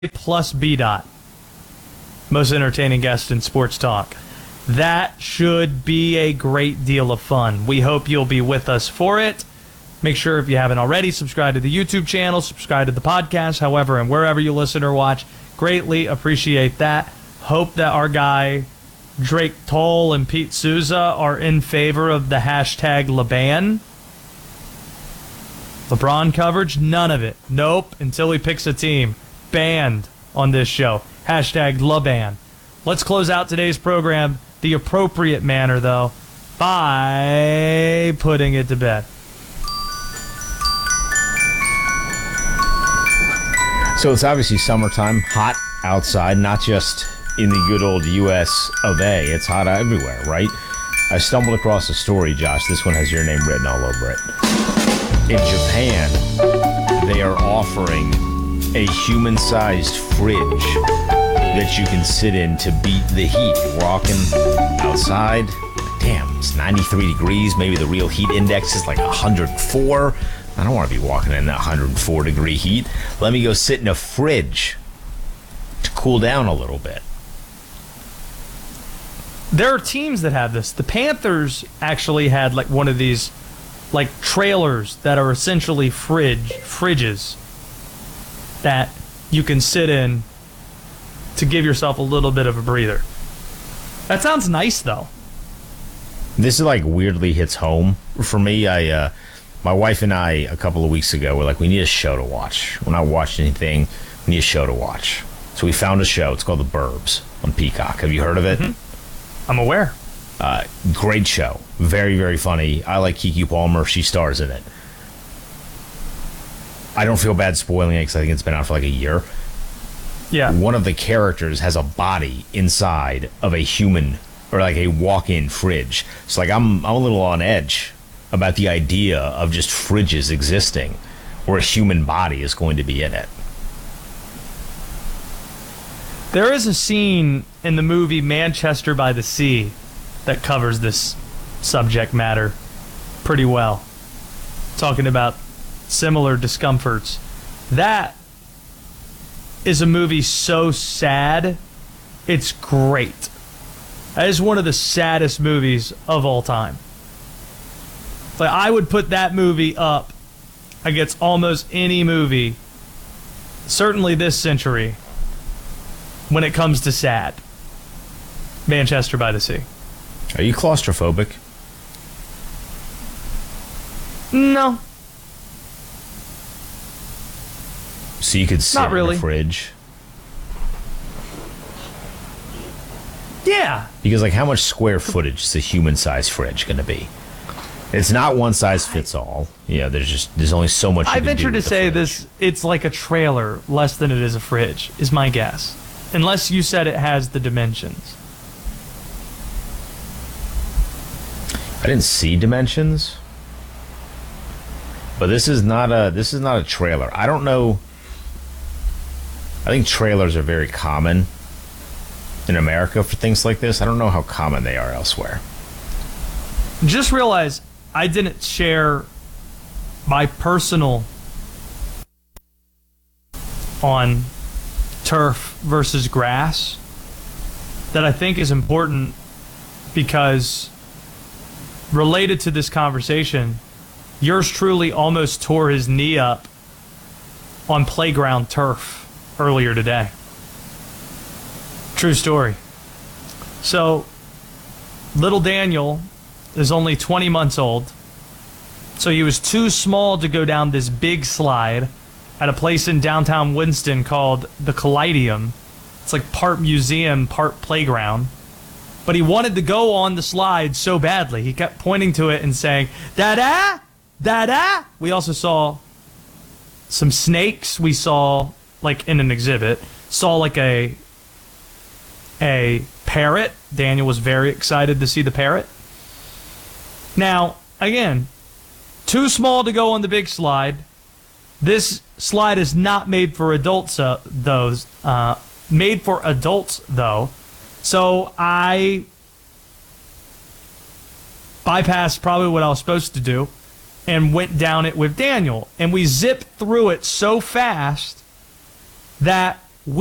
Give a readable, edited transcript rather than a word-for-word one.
plus B. Dot. Most entertaining guest in sports talk. That should be a great deal of fun. We hope you'll be with us for it. Make sure, if you haven't already, subscribe to the YouTube channel, subscribe to the podcast, however and wherever you listen or watch. Greatly appreciate that. Hope that our guy Drake Toll and Pete Souza are in favor of the hashtag LeBan. LeBron coverage? None of it. Nope. Until he picks a team. Banned on this show. Hashtag LeBan. Let's close out today's program the appropriate manner, though, by putting it to bed. So it's obviously summertime, hot outside, not just in the good old U.S. of A. It's hot everywhere, right? I stumbled across a story, Josh. This one has your name written all over it. In Japan, they are offering a human-sized fridge that you can sit in to beat the heat. Walking outside, damn, it's 93 degrees. Maybe the real heat index is like 104. I don't want to be walking in that 104-degree heat. Let me go sit in a fridge to cool down a little bit. There are teams that have this. The Panthers actually had like one of these like trailers that are essentially fridges that you can sit in to give yourself a little bit of a breather. That sounds nice, though. This is like weirdly hits home for me. My wife and I, a couple of weeks ago, were like, we need a show to watch. We're not watching anything. We need a show to watch. So we found a show. It's called The Burbs on Peacock. Have you heard of it? Mm-hmm. I'm aware. Great show. Very, very funny. I like Keke Palmer. She stars in it. I don't feel bad spoiling it because I think it's been out for like a year. Yeah. One of the characters has a body inside of a human or like a walk-in fridge. So like I'm a little on edge about the idea of just fridges existing where a human body is going to be in it. There is a scene in the movie Manchester by the Sea that covers this subject matter pretty well. Talking about similar discomforts. That is a movie so sad, it's great. That is one of the saddest movies of all time. Like, I would put that movie up against almost any movie, certainly this century, when it comes to sad. Manchester by the Sea. Are you claustrophobic? No. So you could sit Not really. in a fridge? Yeah. Because like how much square footage is a human-sized fridge going to be? It's not one size fits all. Yeah, there's only so much you I can do venture to with the say fridge. it's like a trailer less than it is a fridge, is my guess. Unless you said it has the dimensions. I didn't see dimensions. But this is not a trailer. I don't know. I think trailers are very common in America for things like this. I don't know how common they are elsewhere. Just realize I didn't share my personal on turf versus grass that I think is important because related to this conversation, yours truly almost tore his knee up on playground turf earlier today. True story. So, little Daniel is only 20 months old, so he was too small to go down this big slide at a place in downtown Winston called the Callidium. It's like part museum, part playground. But he wanted to go on the slide so badly. He kept pointing to it and saying, "Dada! Dada!" We also saw some snakes. We saw, like in an exhibit, saw like a parrot. Daniel was very excited to see the parrot. Now, again, too small to go on the big slide. This slide is not made for adults, made for adults, though. So I bypassed probably what I was supposed to do and went down it with Daniel. And we zipped through it so fast that